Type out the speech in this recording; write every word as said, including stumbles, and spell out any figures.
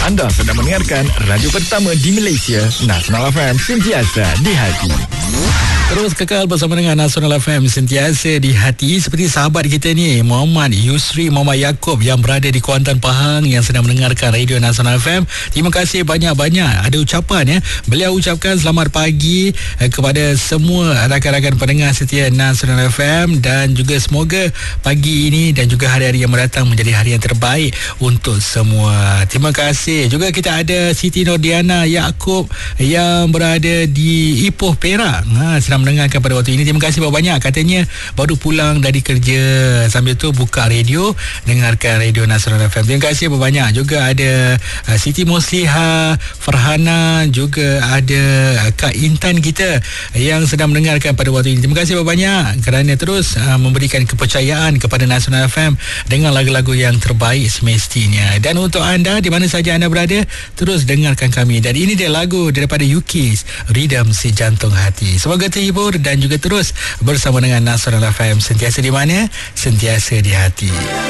Anda sedang mendengarkan radio pertama di Malaysia, Nasional F M, sentiasa di hati. Terus kekal bersama dengan Nasional F M, sentiasa di hati. Seperti sahabat kita ni, Muhammad Yusri Muhammad Yaakob yang berada di Kuantan, Pahang, yang sedang mendengarkan radio Nasional F M. Terima kasih banyak-banyak. Ada ucapan ya. Beliau ucapkan selamat pagi eh, kepada semua rakan-rakan pendengar setia Nasional F M, dan juga semoga pagi ini dan juga hari-hari yang mendatang menjadi hari yang terbaik untuk semua. Terima kasih. Juga kita ada Siti Nordiana Yaakob yang berada di Ipoh, Perak. Ha, sedang mendengarkan pada waktu ini. Terima kasih banyak-banyak. Katanya baru pulang dari kerja, sambil tu buka radio, dengarkan radio Nasional F M. Terima kasih banyak. Juga ada uh, Siti Musliha Farhana, juga ada uh, Kak Intan kita yang sedang mendengarkan pada waktu ini. Terima kasih banyak kerana terus uh, memberikan kepercayaan kepada Nasional F M dengan lagu-lagu yang terbaik semestinya. Dan untuk anda di mana saja anda berada, terus dengarkan kami. Dan ini dia lagu daripada U K, Rhythm Si Jantung Hati. Semoga terhibur dan juga terus bersama dengan Nasional F M, sentiasa di mana? Sentiasa di hati.